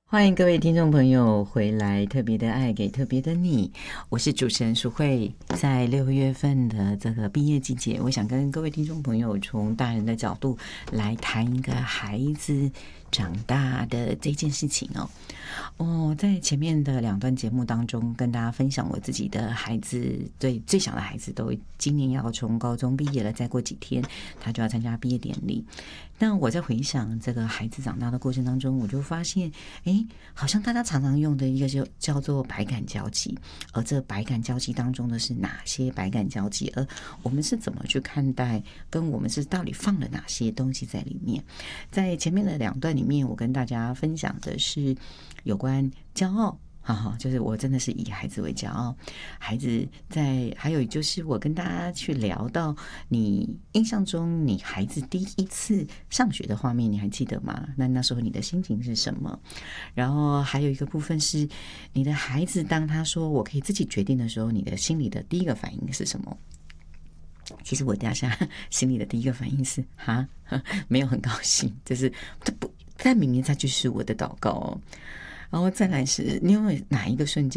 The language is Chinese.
欢迎各位听众朋友回来，特别的爱给特别的你，我是主持人淑慧。在6月份的这个毕业季节，我想跟各位听众朋友从大人的角度来谈一个孩子长大的这件事情在前面的2段节目当中跟大家分享我自己的孩子，对，最小的孩子都今年要从高中毕业了，再过几天他就要参加毕业典礼。那我在回想这个孩子长大的过程当中，我就发现好像大家常常用的一个就叫做百感交集，而这百感交集当中的是哪些百感交集，而我们是怎么去看待，跟我们是到底放了哪些东西在里面。在前面的2段里面，我跟大家分享的是有关骄傲，就是我真的是以孩子为骄傲。孩子还有就是我跟大家去聊到你印象中你孩子第一次上学的画面，你还记得吗？那时候你的心情是什么？然后还有一个部分是你的孩子当他说我可以自己决定的时候，你的心里的第一个反应是什么？其实我当下心里的第一个反应是没有很高兴，但明明它就是我的祷告然后再来是你有哪一个瞬间